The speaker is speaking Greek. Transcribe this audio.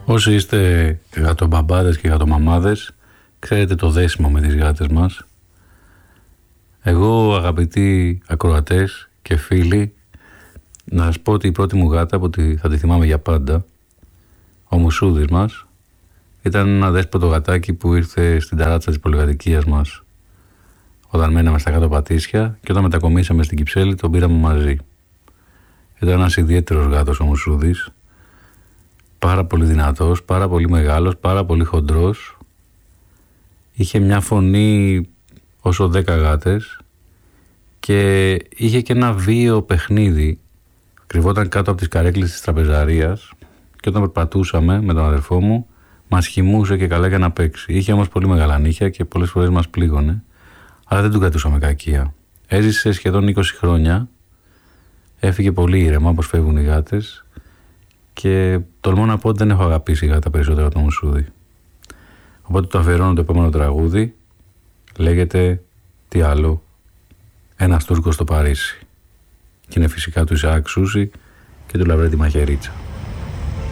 Όσοι είστε γατομπαμπάδες και γατομαμάδες, ξέρετε το δέσιμο με τις γάτες μας. Εγώ, αγαπητοί ακροατές και φίλοι, να σας πω ότι η πρώτη μου γάτα, ότι θα τη θυμάμαι για πάντα, ο Μουσούδης μας, ήταν ένα δέσποτο γατάκι που ήρθε στην ταράτσα της πολυκατοικίας μας όταν μέναμε στα κάτω Πατήσια, και όταν μετακομίσαμε στην Κυψέλη τον πήραμε μαζί. Ήταν ένας ιδιαίτερος γάτος ο Μουσούδης, πάρα πολύ δυνατός, πάρα πολύ μεγάλος, πάρα πολύ χοντρός. Είχε μια φωνή όσο 10 γάτες και είχε και ένα βίαιο παιχνίδι. Κρυβόταν κάτω από τις καρέκλες της τραπεζαρίας και όταν περπατούσαμε με τον αδερφό μου μας χυμούσε και καλά για να παίξει. Είχε όμως πολύ μεγάλα νύχια και πολλές φορές μας πλήγωνε, αλλά δεν του κρατούσαμε κακία. Έζησε σχεδόν 20 χρόνια, έφυγε πολύ ήρεμα όπως φεύγουν οι γάτες, και τολμώ να πω ότι δεν έχω αγαπήσει γάτα περισσότερο από το Μουσούδη. Οπότε το αφιερώνω το επόμενο τραγούδι. Λέγεται τι άλλο, Ένας Τούρκος στο Παρίσι. Και είναι φυσικά του Ισαάκ Σούση και του Λαβρέντη Μαχαιρίτσα.